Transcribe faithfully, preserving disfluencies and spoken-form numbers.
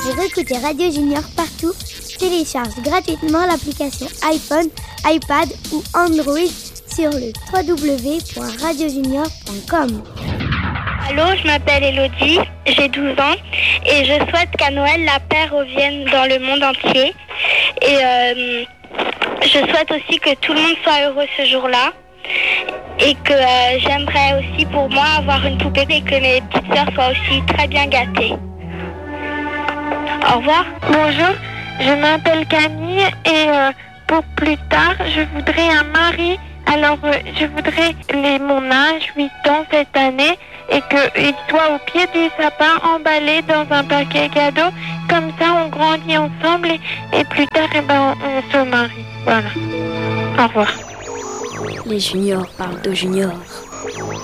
Pour écouter Radio Junior partout, télécharge gratuitement l'application iPhone, iPad ou Android sur le w w w point radio junior point com. Allô, je m'appelle Elodie, j'ai douze ans et je souhaite qu'à Noël, la paix revienne dans le monde entier. Et euh, je souhaite aussi que tout le monde soit heureux ce jour-là. Et que euh, j'aimerais aussi pour moi avoir une poupée et que mes petites sœurs soient aussi très bien gâtées. Au revoir. Bonjour, je m'appelle Camille et euh, pour plus tard, je voudrais un mari. Alors, euh, je voudrais les, mon âge, huit ans cette année, et qu'il soit au pied du sapin, emballé dans un paquet cadeau. Comme ça, on grandit ensemble et, et plus tard, eh ben, on, on se marie. Voilà. Au revoir. Les juniors parlent de juniors.